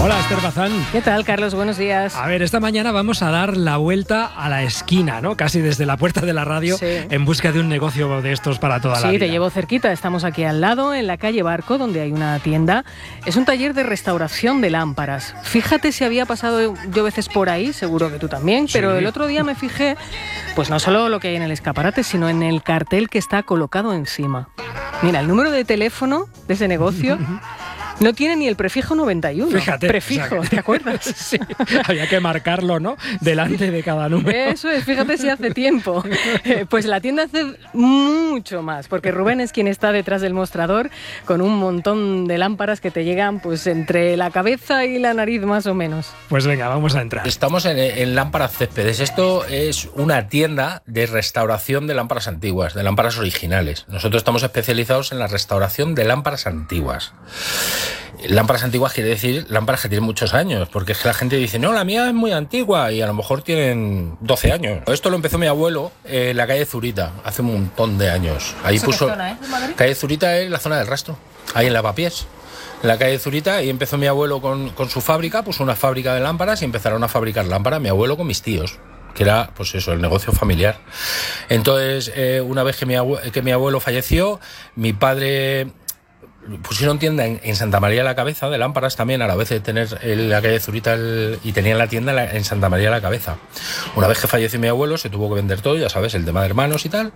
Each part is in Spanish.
Hola, Esther Bazán. ¿Qué tal, Carlos? Buenos días. A ver, esta mañana vamos a dar la vuelta a la esquina, ¿no? Casi desde la puerta de la radio, sí, en busca de un negocio de estos para toda la vida. Sí, te llevo cerquita. Estamos aquí al lado, en la calle Barco, donde hay una tienda. Es un taller de restauración de lámparas. Fíjate si había pasado yo veces por ahí, seguro que tú también, pero el otro día me fijé, pues no solo lo que hay en el escaparate, sino en el cartel que está colocado encima. Mira, el número de teléfono de ese negocio... No tiene ni el prefijo 91. Fíjate. Prefijo, o sea, ¿te acuerdas? Sí, había que marcarlo, ¿no? Delante de cada número. Eso es, fíjate si hace tiempo. Pues la tienda hace mucho más, porque Rubén es quien está detrás del mostrador con un montón de lámparas que te llegan pues entre la cabeza y la nariz más o menos. Pues venga, vamos a entrar. Estamos en Lámparas Céspedes. Esto es una tienda de restauración de lámparas antiguas, de lámparas originales. Nosotros estamos especializados en la restauración de lámparas antiguas. Lámparas antiguas quiere decir lámparas que tienen muchos años, porque es que la gente dice, no, la mía es muy antigua y a lo mejor tienen 12 años. Esto lo empezó mi abuelo en la calle Zurita, hace un montón de años. Ahí puso... ¿Qué zona es, Madrid? Calle Zurita es la zona del Rastro, ahí en Lavapiés. En la calle Zurita, y empezó mi abuelo con su fábrica, puso una fábrica de lámparas y empezaron a fabricar lámparas, mi abuelo con mis tíos, que era, pues eso, el negocio familiar. Entonces, una vez que mi abuelo falleció, mi padre... pusieron tienda en Santa María de la Cabeza de lámparas también, a la vez de tener la calle Zurita y tenían la tienda en Santa María de la Cabeza. Una vez que falleció mi abuelo se tuvo que vender todo, ya sabes, el tema de hermanos y tal,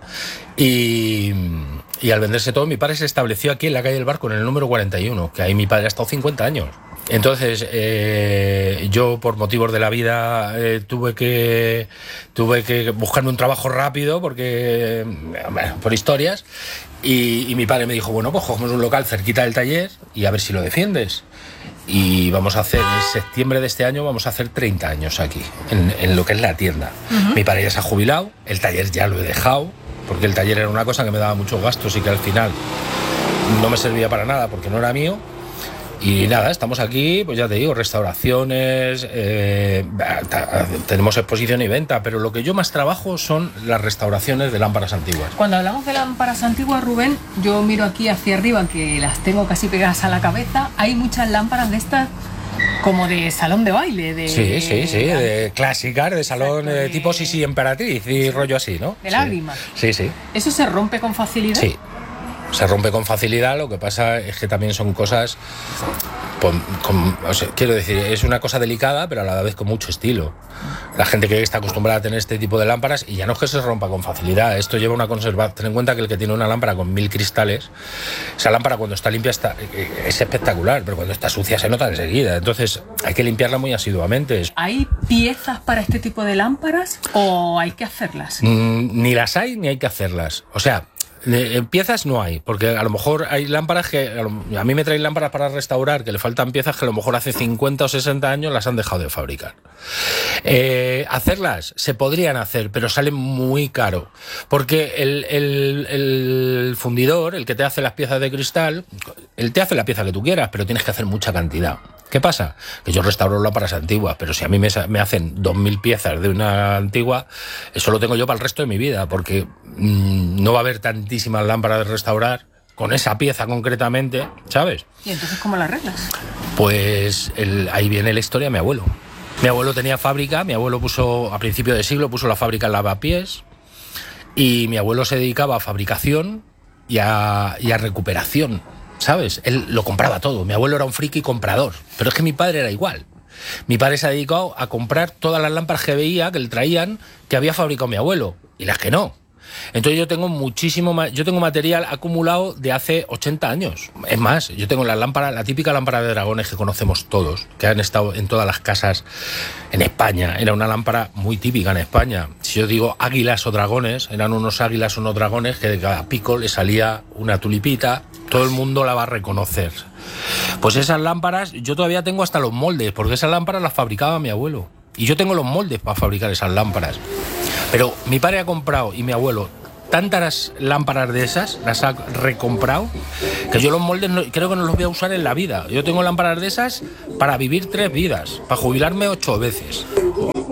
y al venderse todo mi padre se estableció aquí en la calle del Barco, en el número 41, que ahí mi padre ha estado 50 años. Entonces, yo por motivos de la vida tuve que buscarme un trabajo rápido porque, bueno, por historias, y mi padre me dijo, bueno, pues cogemos un local cerquita del taller y a ver si lo defiendes. Y vamos a hacer, en septiembre de este año, vamos a hacer 30 años aquí, en lo que es la tienda. Mi padre ya se ha jubilado, el taller ya lo he dejado, porque el taller era una cosa que me daba muchos gastos y que al final no me servía para nada porque no era mío. Y nada, estamos aquí, pues ya te digo, restauraciones, tenemos exposición y venta, pero lo que yo más trabajo son las restauraciones de lámparas antiguas. Cuando hablamos de lámparas antiguas, Rubén, yo miro aquí hacia arriba, que las tengo casi pegadas a la cabeza, hay muchas lámparas de estas como de salón de baile. Sí, de clásicas, de salón. Exacto, tipo Sisi Emperatriz y rollo así, ¿no? De lágrimas. Sí. ¿Eso se rompe con facilidad? Sí. Se rompe con facilidad, lo que pasa es que también son cosas, o sea, quiero decir, es una cosa delicada, pero a la vez con mucho estilo. La gente que está acostumbrada a tener este tipo de lámparas, y ya no es que se rompa con facilidad, esto lleva una conservación. Ten en cuenta que el que tiene una lámpara con 1000 cristales, esa lámpara cuando está limpia es espectacular, pero cuando está sucia se nota enseguida, entonces hay que limpiarla muy asiduamente. ¿Hay piezas para este tipo de lámparas o hay que hacerlas? Ni las hay ni hay que hacerlas, o sea... piezas no hay, porque a lo mejor hay lámparas que a mí me traen lámparas para restaurar que le faltan piezas que a lo mejor hace 50 o 60 años las han dejado de fabricar. Hacerlas se podrían hacer, pero salen muy caro, porque el fundidor, el que te hace las piezas de cristal, él te hace la pieza que tú quieras, pero tienes que hacer mucha cantidad. ¿Qué pasa? Que yo restauro lámparas antiguas, pero si a mí me hacen 2000 piezas de una antigua, eso lo tengo yo para el resto de mi vida, porque no va a haber tantísimas lámparas de restaurar con esa pieza concretamente, ¿sabes? ¿Y entonces cómo la arreglas? Pues ahí viene la historia de mi abuelo. Mi abuelo tenía fábrica, mi abuelo a principio de siglo puso la fábrica en Lavapiés, y mi abuelo se dedicaba a fabricación y a recuperación, ¿sabes? Él lo compraba todo. Mi abuelo era un friki comprador, pero es que mi padre era igual. Mi padre se ha dedicado a comprar todas las lámparas que veía, que le traían, que había fabricado mi abuelo, y las que no. Entonces yo tengo material acumulado de hace 80 años. Es más, yo tengo la típica lámpara de dragones que conocemos todos, que han estado en todas las casas en España. Era una lámpara muy típica en España. Si yo digo águilas o dragones, eran unos águilas o unos dragones que de cada pico le salía una tulipita. Todo el mundo la va a reconocer. Pues esas lámparas, yo todavía tengo hasta los moldes, porque esas lámparas las fabricaba mi abuelo. Y yo tengo los moldes para fabricar esas lámparas. Pero mi padre ha comprado, y mi abuelo, tantas lámparas de esas, las ha recomprado, que yo los moldes creo que no los voy a usar en la vida. Yo tengo lámparas de esas para vivir 3 vidas, para jubilarme 8 veces.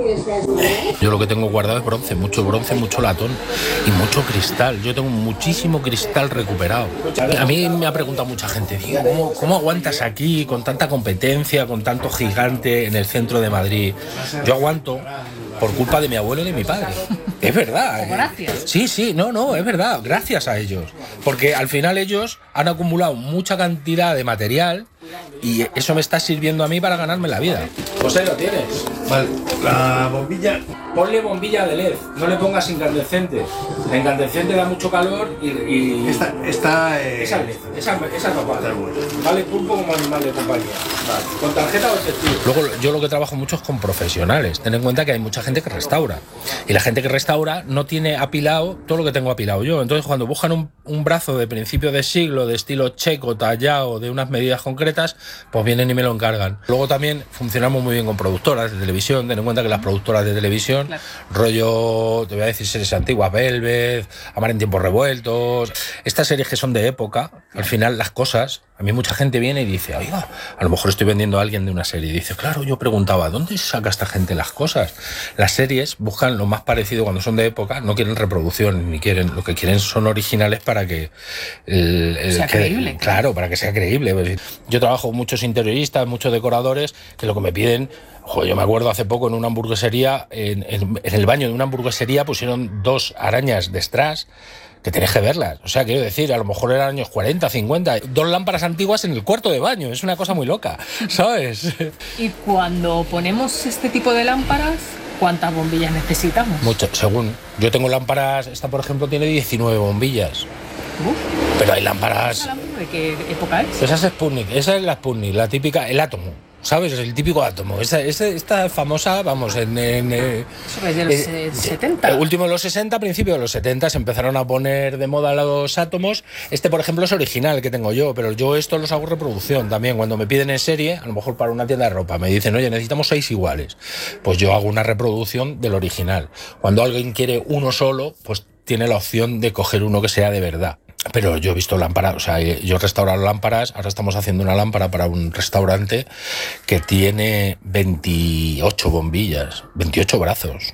Yo lo que tengo guardado es bronce, mucho latón y mucho cristal. Yo tengo muchísimo cristal recuperado. A mí me ha preguntado mucha gente, digo, ¿cómo aguantas aquí con tanta competencia, con tanto gigante en el centro de Madrid? Yo aguanto por culpa de mi abuelo y de mi padre. Es verdad. Gracias. Sí, no, es verdad, gracias a ellos. Porque al final ellos han acumulado mucha cantidad de material y eso me está sirviendo a mí para ganarme la vida. Pues ahí lo tienes. Vale, la bombilla. Ponle bombilla de LED, no le pongas incandescente. La incandescente da mucho calor y... Esta Esa LED, esa no vale. Vale pulpo como animal de compañía. Vale. ¿Con tarjeta o efectivo? Luego yo lo que trabajo mucho es con profesionales. Ten en cuenta que hay mucha gente que restaura. Y la gente que restaura no tiene apilado todo lo que tengo apilado yo. Entonces cuando buscan un brazo de principio de siglo, de estilo checo, tallado, de unas medidas concretas, pues vienen y me lo encargan. Luego también funcionamos muy bien con productoras de televisión. Ten en cuenta que las productoras de televisión, claro, rollo, te voy a decir series antiguas, Velvet, Amar en tiempos revueltos, estas series que son de época, al final las cosas, a mí mucha gente viene y dice, oiga, a lo mejor estoy vendiendo a alguien de una serie, y dice, claro, yo preguntaba, ¿dónde saca esta gente las cosas? Las series buscan lo más parecido cuando son de época, no quieren reproducción, ni quieren, lo que quieren son originales para que sea creíble. Claro, para que sea creíble. Yo trabajo con muchos interioristas, muchos decoradores, que lo que me piden... Joder, yo me acuerdo hace poco en una hamburguesería, en el baño de una hamburguesería pusieron 2 arañas de strass que tenés que verlas. O sea, quiero decir, a lo mejor eran años 40, 50, 2 lámparas antiguas en el cuarto de baño. Es una cosa muy loca, ¿sabes? Y cuando ponemos este tipo de lámparas, ¿cuántas bombillas necesitamos? Muchas, según. Yo tengo lámparas, esta por ejemplo tiene 19 bombillas. Pero hay lámparas... ¿De qué época es? Esa es Sputnik, esa es la Sputnik, la típica, el átomo. ¿Sabes? Es el típico átomo. Esta famosa, vamos, ¿Eso es de los 70? Último de los 60, principio de los 70 se empezaron a poner de moda los átomos. Este, por ejemplo, es original que tengo yo, pero yo estos los hago reproducción también. Cuando me piden en serie, a lo mejor para una tienda de ropa, me dicen, oye, necesitamos 6 iguales. Pues yo hago una reproducción del original. Cuando alguien quiere uno solo, pues tiene la opción de coger uno que sea de verdad. Pero yo he visto lámparas, o sea, yo he restaurado lámparas, ahora estamos haciendo una lámpara para un restaurante que tiene 28 bombillas, 28 brazos.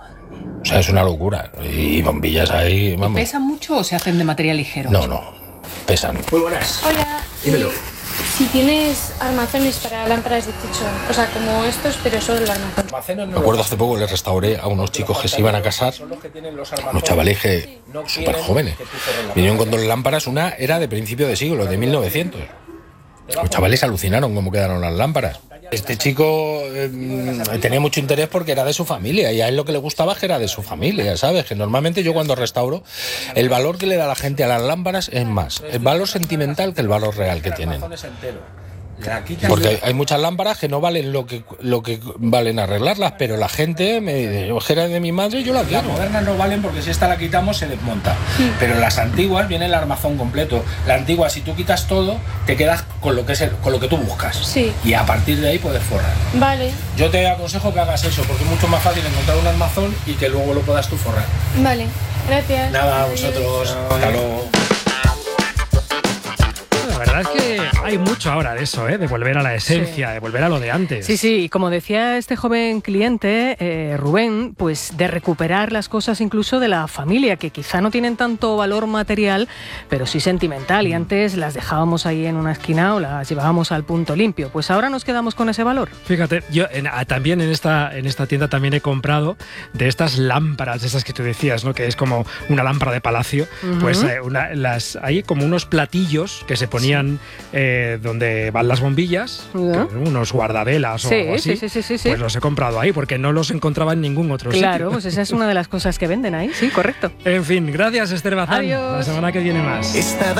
O sea, es una locura. Y bombillas ahí, vamos. ¿Pesan mucho o se hacen de material ligero? No, pesan. Muy buenas. Hola. Dímelo. Si tienes armazones para lámparas de techo, o sea, como estos, pero solo el armazón. Me acuerdo hace poco, les restauré a unos chicos que se iban a casar, unos chavales que súper jóvenes. Vinieron con 2 lámparas, una era de principio de siglo, de 1900. Los chavales alucinaron cómo quedaron las lámparas. Este chico tenía mucho interés porque era de su familia y a él lo que le gustaba es que era de su familia, ¿sabes? Que normalmente yo cuando restauro, el valor que le da la gente a las lámparas es más el valor sentimental que el valor real que tienen. Porque hay muchas lámparas que no valen lo que valen arreglarlas, pero la gente me dice, yo era de mi madre, yo la quiero. Las modernas no valen porque si esta la quitamos se desmonta, pero las antiguas viene el armazón completo. La antigua, si tú quitas todo, te quedas con lo que con lo que tú buscas. Sí. Y a partir de ahí puedes forrar. Vale. Yo te aconsejo que hagas eso, porque es mucho más fácil encontrar un armazón y que luego lo puedas tú forrar. Vale. Gracias. Nada, a vosotros. Hasta luego. La verdad es que hay mucho ahora de eso, de volver a la esencia, sí, de volver a lo de antes. Sí, y como decía este joven cliente, Rubén, pues de recuperar las cosas incluso de la familia, que quizá no tienen tanto valor material, pero sí sentimental, y antes las dejábamos ahí en una esquina o las llevábamos al punto limpio. Pues ahora nos quedamos con ese valor. Fíjate, yo también en esta tienda también he comprado de estas lámparas, de esas que tú decías, ¿no? Que es como una lámpara de palacio, pues hay como unos platillos que se ponían donde van las bombillas, unos guardavelas o algo así, pues los he comprado ahí porque no los encontraba en ningún otro sitio. Claro, pues esa es una de las cosas que venden ahí, sí, correcto. En fin, gracias Esther Bazán. Adiós. La semana que viene más.